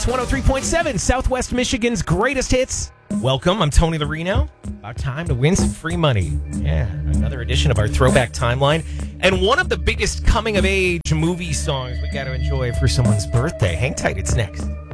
103.7, Southwest Michigan's greatest hits. Welcome, I'm Tony Larino. About time to win some free money. Yeah, another edition of our Throwback Timeline. And one of the biggest coming-of-age movie songs we got to enjoy for someone's birthday. Hang tight, it's next.